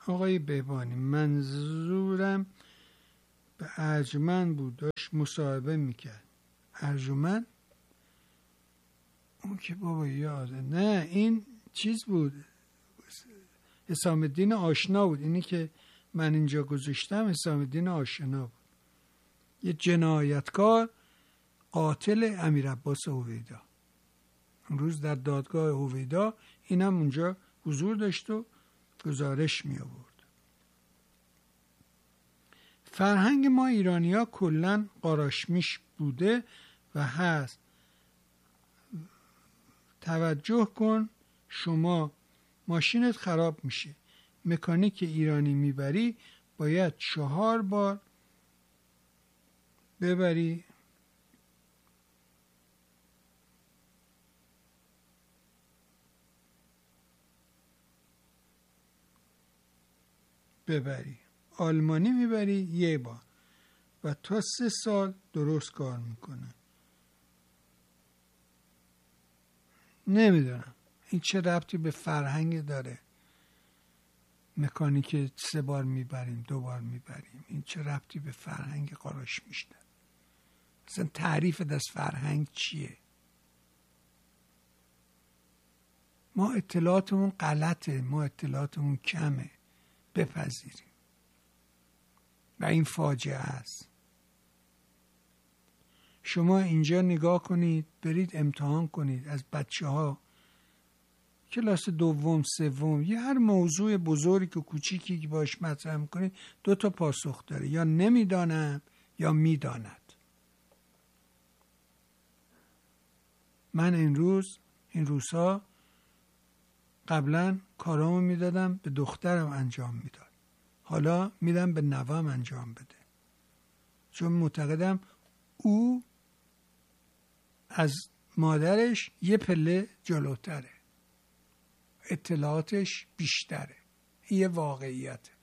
آقای بهبانی منظورم به ارجمند بود، داشت مصاحبه میکرد. ارجمند اون که بابا یاده، نه این چیز بود، حسام الدین آشنا بود. اینی که من اینجا گذاشتم حسام الدین آشنا بود، یه جنایتکار قاتل امیر عباس هویدا. اون روز در دادگاه هویدا اینم اونجا حضور داشت و گزارش می آورد. فرهنگ ما ایرانی‌ها کلاً قاراشمیش بوده و هست. توجه کن، شما ماشینت خراب میشه، مکانیک ایرانی میبری، باید 4 بار ببری آلمانی میبری 1 بار و تا 3 سال درست کار میکنه. نمیدونم این چه ربطی به فرهنگ داره، مکانیک 3 بار میبریم 2 بار میبریم، این چه ربطی به فرهنگ قاراشمیش داره؟ مثلا تعریفت از فرهنگ چیه؟ ما اطلاعاتمون غلطه، ما اطلاعاتمون کمه، بپذیریم و این فاجعه است. شما اینجا نگاه کنید، برید امتحان کنید از بچه ها کلاس 2 3 یه هر موضوع بزرگی که کوچیکی که باش مطرح میکنید 2 تا پاسخ داره، یا نمیدانم یا میداند. من این روزها قبلا کارامو میدادم به دخترم انجام میداد، حالا میدم به نوام انجام بده، چون معتقدم او از مادرش یه پله جلوتره، اطلاعاتش بیشتره. این یه واقعیته.